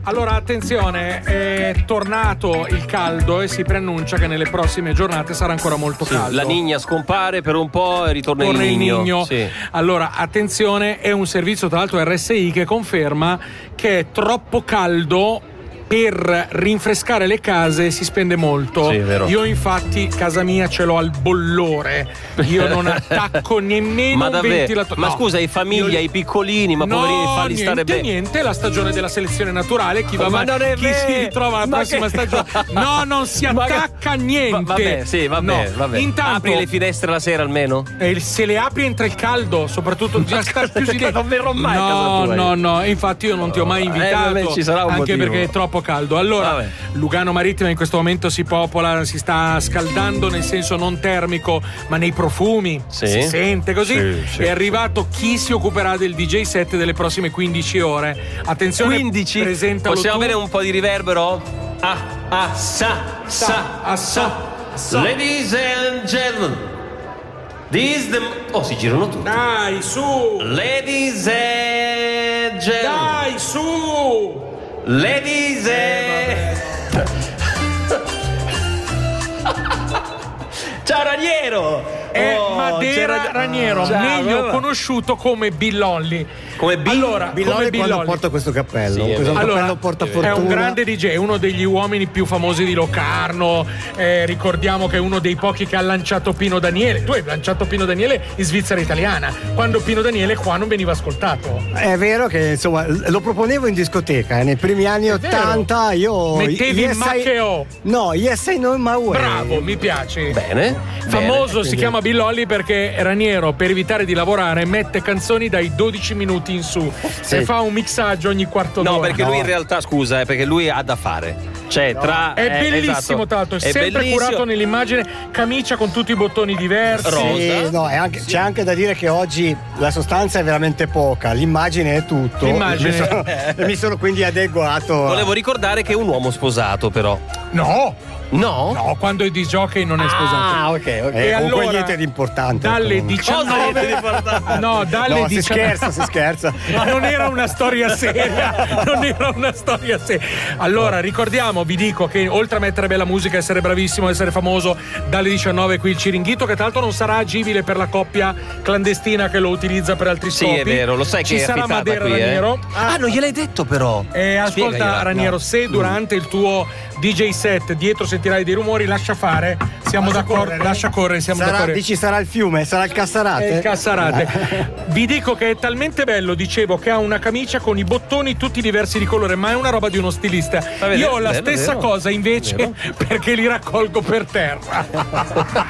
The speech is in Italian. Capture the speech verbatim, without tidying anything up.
Allora attenzione, è tornato il caldo e si preannuncia che nelle prossime giornate sarà ancora molto sì, caldo. La Nigna scompare per un po' e ritorna il Niño. Niño. Sì. Allora attenzione, è un servizio tra l'altro R S I che conferma che è troppo caldo. Per rinfrescare le case si spende molto. Sì, è vero. Io infatti casa mia ce l'ho al bollore. Io non attacco nemmeno ma un davvero? ventilatore. Ma no. scusa, hai famiglia, Io... i piccolini, ma no, poverini, falli niente, stare bene. Niente, la stagione della selezione naturale. Chi va ma avanti, non è chi vero. si ritrova alla ma prossima che... stagione. No, non si attacca a niente. Va, vabbè, sì, vabbè, no. vabbè. Intanto, apri le finestre la sera almeno? Eh, se le apri entra il caldo, soprattutto già sta chiusi dentro. Non verrò mai no, a casa tua. No, no, infatti io non ti ho mai invitato. Eh, vabbè, ci sarà un anche motivo. perché è troppo caldo. Allora, vabbè. Lugano Marittima in questo momento si popola, si sta scaldando nel senso non termico, ma nei profumi. Sì. Si sente così. Sì, sì, è arrivato chi si occuperà del D J set delle prossime quindici ore. Attenzione, quindici? presentalo Possiamo tu. avere un po' di riverbero? Ah, ah, sa, sa, ah, sa, sa. Ladies and gentlemen, this the... Oh, si girano tutti. Dai, su! Ladies and gentlemen. Dai, su! Ladies and... Eh, Ciao Raniero! È Oh, Madera c'era... Raniero, Ciao, meglio va. conosciuto come Billolli. Come Bill? Allora, Billolli come quando Billolli. porta questo cappello. Sì, questo allora, cappello porta è fortuna. un grande D J, uno degli uomini più famosi di Locarno. Eh, ricordiamo che è uno dei pochi che ha lanciato Pino Daniele. Tu hai lanciato Pino Daniele in Svizzera italiana, quando Pino Daniele qua non veniva ascoltato. È vero che insomma lo proponevo in discoteca eh, nei primi anni ottanta. Io mettevi yes, in ma I... che ho. No, Yes I Know My Way. Bravo, mi piace. Bene. Famoso bene, si chiama Billolli perché Raniero, per evitare di lavorare, mette canzoni dai dodici minuti in su sì. e fa un mixaggio ogni quarto d'ora. No, perché No. lui in realtà, scusa, è perché lui ha da fare. Cioè, No. tra È eh, bellissimo, esatto. tra l'altro, è, È sempre bellissimo. curato nell'immagine, camicia con tutti i bottoni diversi. Rosa. Sì, no, è anche, c'è anche da dire che oggi la sostanza è veramente poca, l'immagine è tutto. L'immagine. Mi sono, mi sono quindi adeguato. Volevo ricordare che è un uomo sposato, però. No, No? no, quando è di jockey non è sposato. Ah, ok, ok. Eh, E comunque allora, niente di importante. dalle comunque. diciannove no, dalle No, si diciannove scherza, si scherza. Ma non era una storia seria, non era una storia seria. Allora, ricordiamo, vi dico che oltre a mettere bella musica, essere bravissimo, essere famoso, dalle diciannove qui il Ciringhito, che tra l'altro non sarà agibile per la coppia clandestina che lo utilizza per altri Sì, scopi. è vero, lo sai Ci che è sarà affittata Madera qui, eh? Raniero. Ah, non gliel'hai detto però. Eh, ascolta Spiegagliela. Raniero, No. se durante il tuo D J set dietro sentirai dei rumori, lascia fare, siamo Lascia d'accordo, correre. lascia correre, siamo Sarà, d'accordo. dici sarà il fiume, sarà il Cassarate? È il Cassarate. Vi dico che è talmente bello, dicevo, che ha una camicia con i bottoni tutti diversi di colore, ma è una roba di uno stilista. vedere, Io ho la bello, stessa vero. cosa invece Vero. perché li raccolgo per terra.